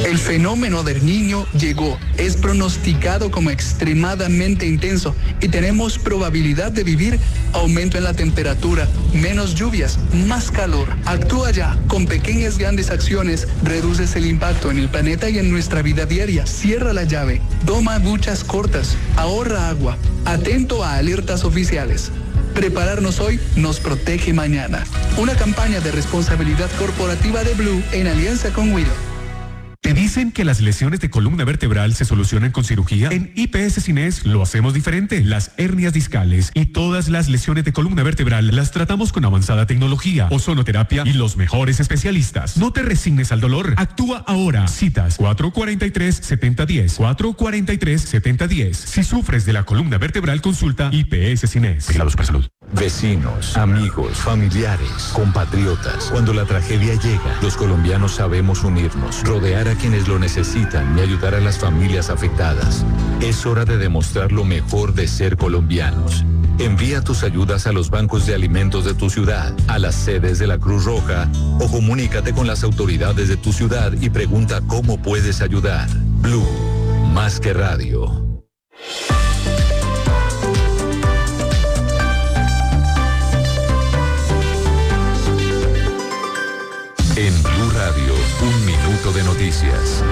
El fenómeno del Niño llegó, es pronosticado como extremadamente intenso y tenemos probabilidad de vivir aumento en la temperatura, menos lluvias, más calor. Actúa ya, con pequeñas grandes acciones, reduces el impacto en el planeta y en nuestra vida diaria. Cierra la llave, toma duchas cortas, ahorra agua, atento a alertas oficiales. Prepararnos hoy nos protege mañana. Una campaña de responsabilidad corporativa de Blue en alianza con Wido. ¿Te dicen que las lesiones de columna vertebral se solucionan con cirugía? En IPS Cines lo hacemos diferente. Las hernias discales y todas las lesiones de columna vertebral las tratamos con avanzada tecnología, ozonoterapia y los mejores especialistas. No te resignes al dolor. Actúa ahora. Citas 443-7010. 443-7010. Si sufres de la columna vertebral, consulta IPS Cines. Vigilado Supersalud. Vecinos, amigos, familiares, compatriotas. Cuando la tragedia llega, los colombianos sabemos unirnos, rodear a quienes lo necesitan y ayudar a las familias afectadas. Es hora de demostrar lo mejor de ser colombianos. Envía tus ayudas a los bancos de alimentos de tu ciudad, a las sedes de la Cruz Roja o comunícate con las autoridades de tu ciudad y pregunta cómo puedes ayudar. Blue, más que radio. En Blue Radio, 1 minuto de noticias.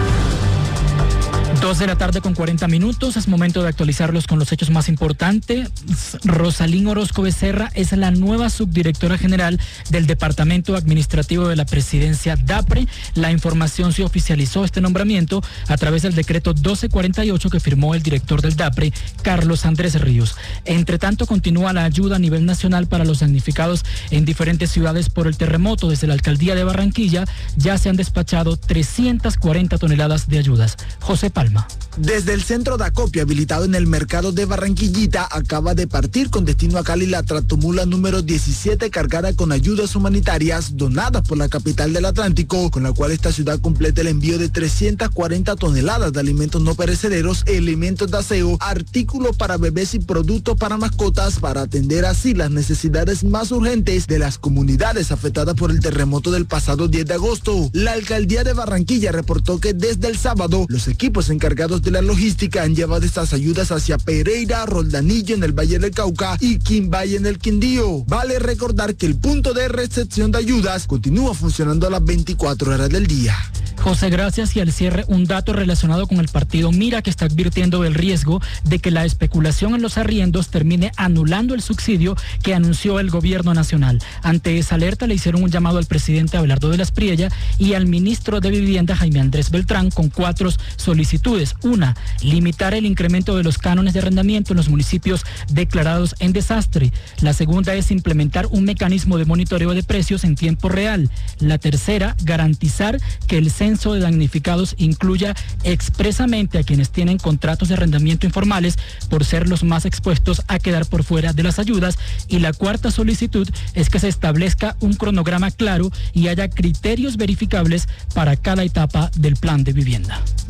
2:40 p.m. Es momento de actualizarlos con los hechos más importantes. Rosalín Orozco Becerra es la nueva subdirectora general del Departamento Administrativo de la Presidencia DAPRE. La información se oficializó este nombramiento a través del decreto 1248 que firmó el director del DAPRE, Carlos Andrés Ríos. Entre tanto, continúa la ayuda a nivel nacional para los damnificados en diferentes ciudades por el terremoto. Desde la alcaldía de Barranquilla ya se han despachado 340 toneladas de ayudas. José Palma. Desde el centro de acopio habilitado en el mercado de Barranquillita acaba de partir con destino a Cali la tractomula número 17 cargada con ayudas humanitarias donadas por la capital del Atlántico, con la cual esta ciudad completa el envío de 340 toneladas de alimentos no perecederos, elementos de aseo, artículos para bebés y productos para mascotas para atender así las necesidades más urgentes de las comunidades afectadas por el terremoto del pasado 10 de agosto. La alcaldía de Barranquilla reportó que desde el sábado los equipos encargados de la logística han llevado estas ayudas hacia Pereira, Roldanillo en el Valle del Cauca y Quimbaya en el Quindío. Vale recordar que el punto de recepción de ayudas continúa funcionando a las 24 horas del día. José, gracias. Y al cierre, un dato relacionado con el partido Mira, que está advirtiendo del riesgo de que la especulación en los arriendos termine anulando el subsidio que anunció el gobierno nacional. Ante esa alerta le hicieron un llamado al presidente Abelardo de las Priella y al ministro de Vivienda Jaime Andrés Beltrán con 4 solicitudes. Una, limitar el incremento de los cánones de arrendamiento en los municipios declarados en desastre. La segunda es implementar un mecanismo de monitoreo de precios en tiempo real. La tercera, garantizar que el censo de damnificados incluya expresamente a quienes tienen contratos de arrendamiento informales por ser los más expuestos a quedar por fuera de las ayudas. Y la cuarta solicitud es que se establezca un cronograma claro y haya criterios verificables para cada etapa del plan de vivienda.